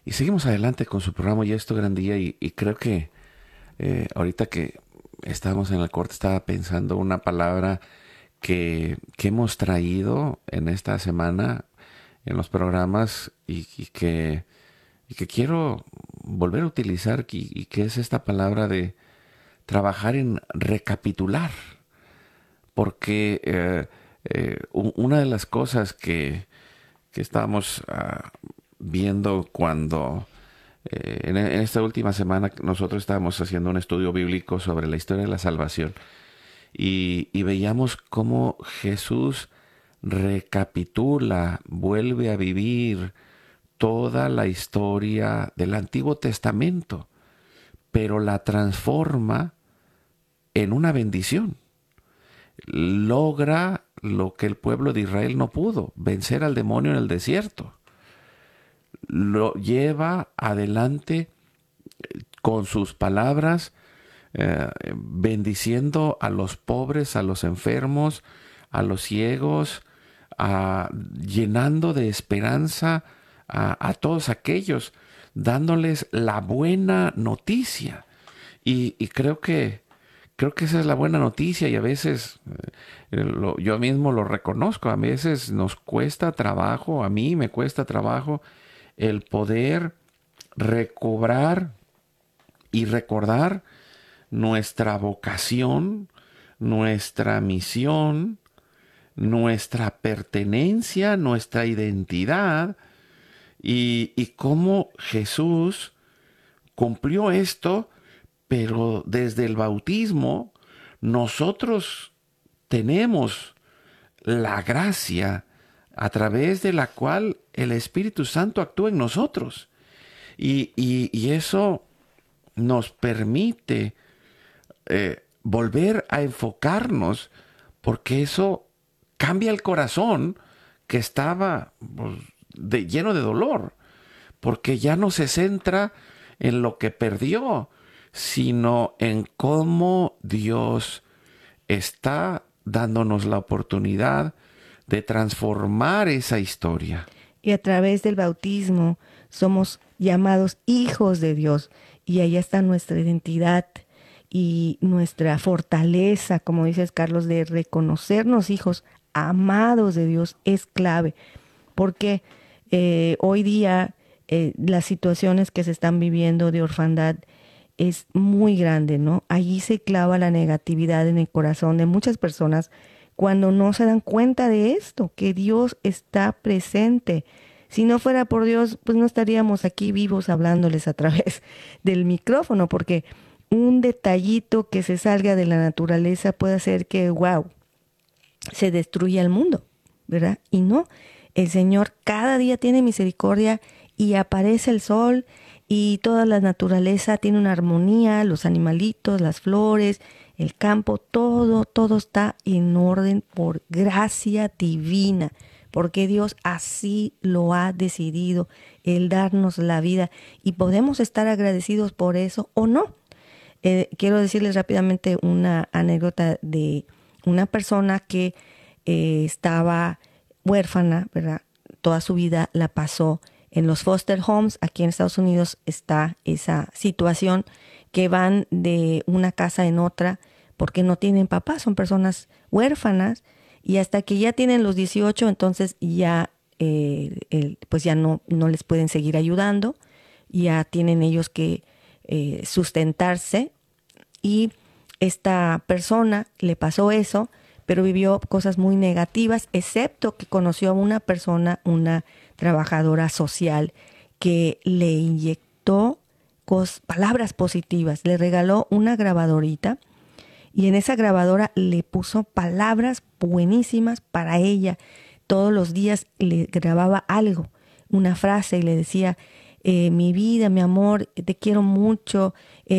Y seguimos adelante con su programa Ya es tu gran día y creo que ahorita que estábamos en el corte estaba pensando una palabra que hemos traído en esta semana en los programas y que quiero volver a utilizar y que es esta palabra de trabajar en recapitular. Porque una de las cosas que estábamos viendo cuando en esta última semana nosotros estábamos haciendo un estudio bíblico sobre la historia de la salvación y veíamos cómo Jesús recapitula, vuelve a vivir toda la historia del Antiguo Testamento, pero la transforma en una bendición. Logra lo que el pueblo de Israel no pudo, vencer al demonio en el desierto. Lo lleva adelante con sus palabras, bendiciendo a los pobres, a los enfermos, a los ciegos, llenando de esperanza a todos aquellos, dándoles la buena noticia. Y creo que esa es la buena noticia y a veces yo mismo lo reconozco, a veces nos cuesta trabajo, a mí me cuesta trabajo el poder recobrar y recordar nuestra vocación, nuestra misión, nuestra pertenencia, nuestra identidad y cómo Jesús cumplió esto, pero desde el bautismo nosotros tenemos la gracia a través de la cual el Espíritu Santo actúa en nosotros. Y eso nos permite volver a enfocarnos porque eso cambia el corazón que estaba pues, lleno de dolor, porque ya no se centra en lo que perdió, sino en cómo Dios está dándonos la oportunidad de transformar esa historia. Y a través del bautismo somos llamados hijos de Dios. Y ahí está nuestra identidad y nuestra fortaleza, como dices Carlos, de reconocernos hijos amados de Dios es clave. Porque hoy día las situaciones que se están viviendo de orfandad es muy grande, ¿no? Allí se clava la negatividad en el corazón de muchas personas cuando no se dan cuenta de esto, que Dios está presente. Si no fuera por Dios, pues no estaríamos aquí vivos hablándoles a través del micrófono, porque un detallito que se salga de la naturaleza puede hacer que, wow, se destruya el mundo, ¿verdad? Y no, el Señor cada día tiene misericordia y aparece el sol y toda la naturaleza tiene una armonía, los animalitos, las flores, el campo, todo está en orden por gracia divina, porque Dios así lo ha decidido, el darnos la vida, y podemos estar agradecidos por eso o no. Quiero decirles rápidamente una anécdota de una persona que estaba huérfana, ¿verdad? Toda su vida la pasó en los foster homes. Aquí en Estados Unidos está esa situación que van de una casa en otra porque no tienen papá, son personas huérfanas y hasta que ya tienen los 18, entonces ya pues ya no les pueden seguir ayudando, ya tienen ellos que sustentarse, y esta persona le pasó eso, pero vivió cosas muy negativas, excepto que conoció a una persona, una trabajadora social, que le inyectó palabras positivas, le regaló una grabadorita y en esa grabadora le puso palabras buenísimas para ella. Todos los días le grababa algo, una frase, y le decía, mi vida, mi amor, te quiero mucho,